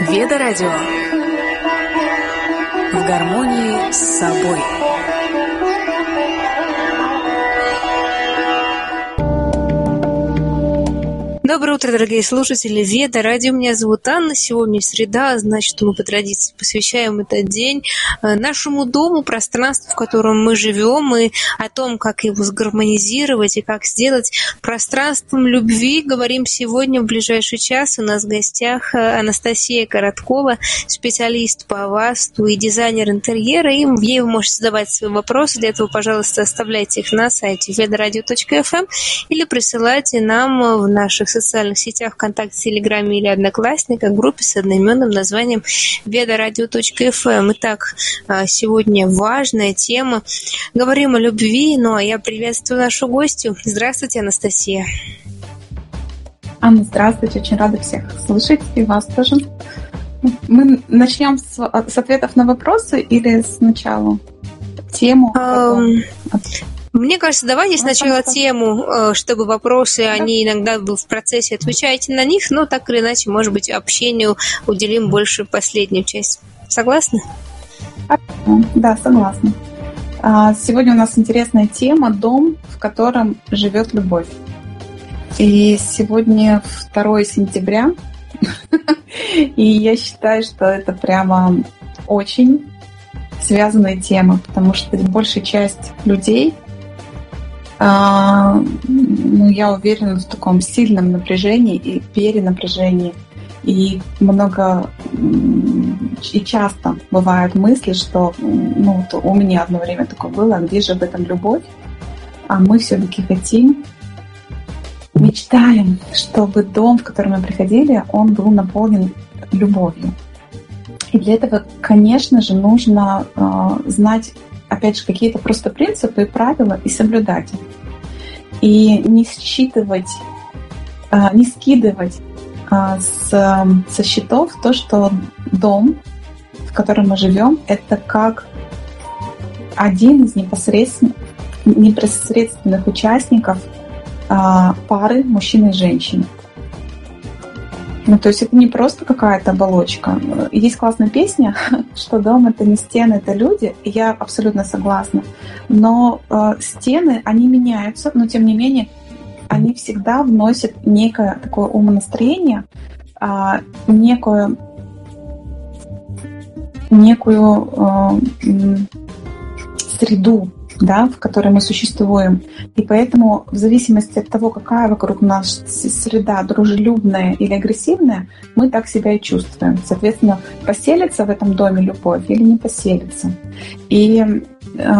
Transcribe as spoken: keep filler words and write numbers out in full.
Веда Радио. В гармонии с собой. Доброе утро, дорогие слушатели Веда Радио. Меня зовут Анна. Сегодня среда, значит, мы по традиции посвящаем этот день нашему дому, пространству, в котором мы живем, и о том, как его сгармонизировать и как сделать пространством любви. Говорим сегодня в ближайший час. У нас в гостях Анастасия Короткова, специалист по васту и дизайнер интерьера. И ей вы можете задавать свои вопросы. Для этого, пожалуйста, оставляйте их на сайте ведарадио точка эф эм или присылайте нам в наших социальных сетях, ВКонтакте, Телеграме или Одноклассниках, группе с одноименным названием ведарадио точка эф эм. Итак, сегодня важная тема. Говорим о любви, ну а я приветствую нашу гостью. Здравствуйте, Анастасия. Анна, здравствуйте. Очень рада всех слышать и вас тоже. Мы начнем с, с ответов на вопросы или сначала тему? Um... Мне кажется, давайте сначала тему, чтобы вопросы, да. Они иногда в процессе отвечаете на них, но так или иначе, может быть, общению уделим больше последнюю часть. Согласны? Да, согласна. Сегодня у нас интересная тема «Дом, в котором живет любовь». И сегодня второе сентября, и я считаю, что это прямо очень связанная тема, потому что большая часть людей, ну, я уверена, в таком сильном напряжении и перенапряжении. И много и часто бывают мысли, что ну, вот у меня одно время такое было, где же об этом любовь? А мы все-таки хотим, мечтаем, чтобы дом, в который мы приходили, он был наполнен любовью. И для этого, конечно же, нужно э, знать, опять же, какие-то просто принципы и правила и соблюдать их. И не считывать, э, не скидывать э, с, со счетов то, что дом, в котором мы живем, это как один из непосредственных, непосредственных участников э, пары мужчины и женщины. Ну, то есть это не просто какая-то оболочка. Есть классная песня, что дом — это не стены, это люди. И я абсолютно согласна. Но э, стены, они меняются, но тем не менее они всегда вносят некое такое умонастроение, э, некую, некую э, среду, да, в которой мы существуем. И поэтому в зависимости от того, какая вокруг нас среда, дружелюбная или агрессивная, мы так себя и чувствуем. Соответственно, поселится в этом доме любовь или не поселится. И